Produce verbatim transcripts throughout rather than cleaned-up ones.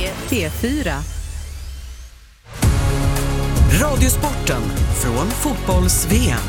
är T fyra. Radiosporten från fotbolls-V M.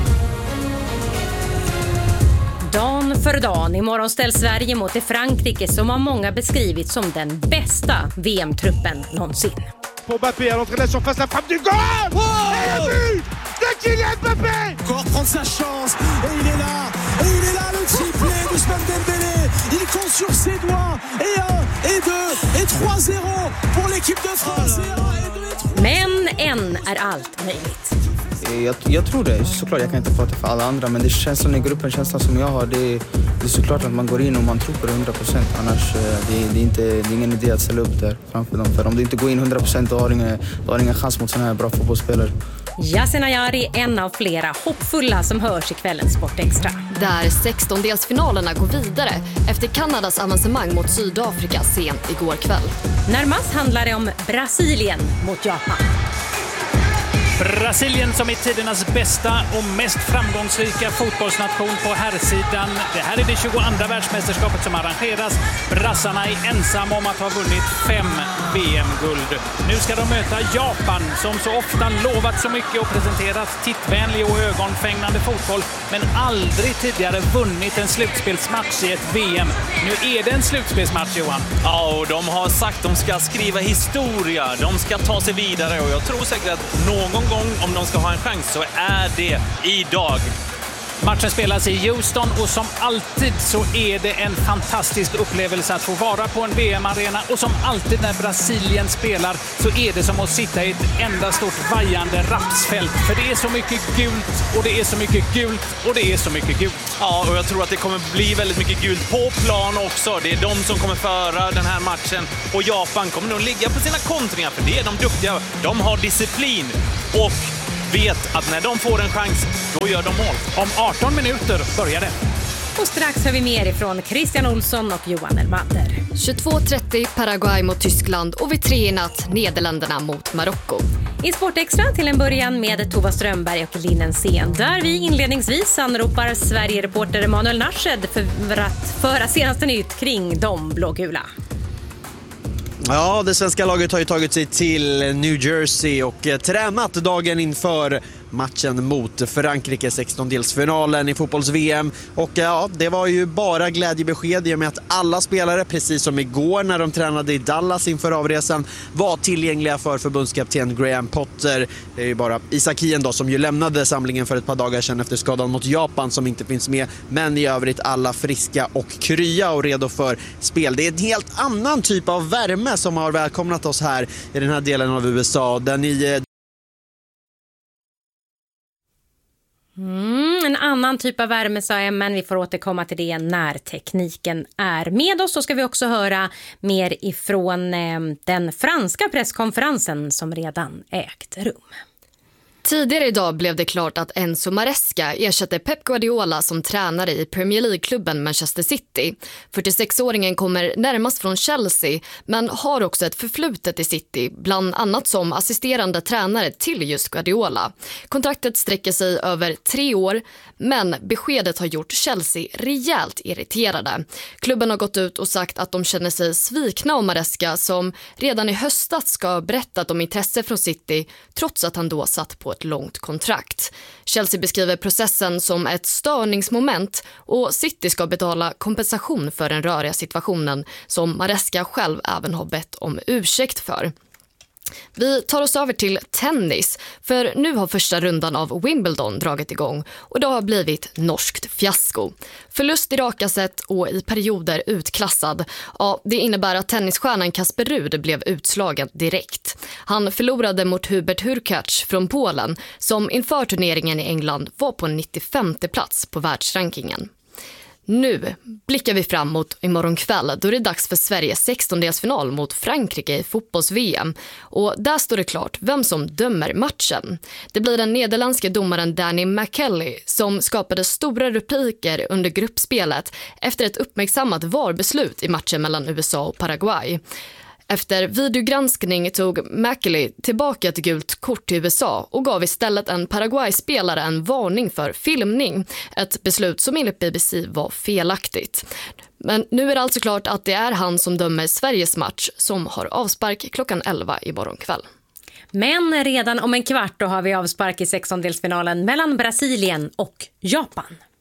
Dan för dan. Imorgon ställs Sverige mot det Frankrike som har många beskrivit som den bästa V M-truppen någonsin. Pour Mbappé à l'entrée de la surface, la frappe du goal! Oh! Et le but de Kylian Mbappé! Encore prendre sa chance et il est là, et il est là le triplé d'Ousmane Dembélé. Il compte sur ses doigts et un, et deux, et trois zéro pour l'équipe de France. Et un, et deux, et trois. Men än är allt möjligt. Jag, jag tror det, såklart jag kan inte prata för alla andra, men det känns som i gruppen, känslan som jag har, det är, det är såklart att man går in och man tror på det hundra procent, annars det, det, är inte, det är ingen idé att ställa upp där framför dem, för om du inte går in hundra procent då har du ingen, då har ingen chans mot sådana här bra fotbollsspelare. Yasin Ayari, en av flera hoppfulla som hörs i kvällens Sportextra. Där sextondelsfinalerna går vidare efter Kanadas avancemang mot Sydafrika sent igår kväll. Närmast handlar det om Brasilien mot Japan. Brasilien som är tidernas bästa och mest framgångsrika fotbollsnation på herrsidan. Det här är det tjugoandra världsmästerskapet som arrangeras. Brassarna är ensamma om att ha vunnit fem V M-guld. Nu ska de möta Japan som så ofta lovat så mycket och presenterat tittvänlig och ögonfängande fotboll, men aldrig tidigare vunnit en slutspelsmatch i ett V M. Nu är det en slutspelsmatch, Johan. Ja, och de har sagt att de ska skriva historia. De ska ta sig vidare och jag tror säkert att någon gång om de ska ha en chans så är det idag. Matchen spelas i Houston och som alltid så är det en fantastisk upplevelse att få vara på en V M-arena, och som alltid när Brasilien spelar så är det som att sitta i ett enda stort vajande rapsfält, för det är så mycket gult och det är så mycket gult och det är så mycket gult. Ja, och jag tror att det kommer bli väldigt mycket gult på plan också. Det är de som kommer föra den här matchen och Japan kommer nog ligga på sina kontringar, för det är de duktiga. De har disciplin och vet att när de får en chans, då gör de mål. Om arton minuter börjar det. Och strax hör vi mer ifrån Christian Olsson och Johan Elmander. tjugotvå trettio Paraguay mot Tyskland och vid tre i natt Nederländerna mot Marocko. I Sportextra till en början med Tova Strömberg och Linnen Sen, där vi inledningsvis anropar Sverige-reporter Emanuel Narshed för att föra senaste nytt kring de blågula. Ja, det svenska laget har ju tagit sig till New Jersey och tränat dagen inför matchen mot Frankrike, sextondelsfinalen i fotbolls-V M. Och ja, det var ju bara glädjebesked i och med att alla spelare, precis som igår när de tränade i Dallas inför avresan, var tillgängliga för förbundskapten Graham Potter. Det är ju bara Isak Hien då som ju lämnade samlingen för ett par dagar sedan efter skadan mot Japan som inte finns med. Men i övrigt alla friska och krya och redo för spel. Det är en helt annan typ av värme som har välkomnat oss här i den här delen av U S A. Där ni Mm, en annan typ av värme, sa jag, men vi får återkomma till det när tekniken är med oss. Då ska vi också höra mer ifrån eh, den franska presskonferensen som redan ägt rum. Tidigare idag blev det klart att Enzo Maresca ersätter Pep Guardiola som tränare i Premier League-klubben Manchester City. fyrtiosexåringen kommer närmast från Chelsea men har också ett förflutet i City, bland annat som assisterande tränare till just Guardiola. Kontraktet sträcker sig över tre år, men beskedet har gjort Chelsea rejält irriterade. Klubben har gått ut och sagt att de känner sig svikna om Maresca som redan i höstas ska ha berättat om intresse från City trots att han då satt på ett långt kontrakt. Chelsea beskriver processen som ett störningsmoment och City ska betala kompensation för den röriga situationen som Maresca själv även har bett om ursäkt för. Vi tar oss över till tennis, för nu har första rundan av Wimbledon dragit igång och det har blivit norskt fiasko. Förlust i raka set och i perioder utklassad. Ja, det innebär att tennisstjärnan Kasper Ruud blev utslagen direkt. Han förlorade mot Hubert Hurkacz från Polen som inför turneringen i England var på nittiofemte plats på världsrankingen. Nu blickar vi framåt imorgon kväll då det är dags för Sveriges sextondelsfinal mot Frankrike i fotbolls-V M. Och där står det klart vem som dömer matchen. Det blir den nederländske domaren Danny McKelly som skapade stora rubriker under gruppspelet efter ett uppmärksammat V A R-beslut i matchen mellan U S A och Paraguay. Efter videogranskning tog McKelly tillbaka ett gult kort till U S A och gav istället en Paraguay-spelare en varning för filmning. Ett beslut som enligt B B C var felaktigt. Men nu är det alltså klart att det är han som dömer Sveriges match som har avspark klockan elva i morgon kväll. Men redan om en kvart då har vi avspark i sextondelsfinalen mellan Brasilien och Japan.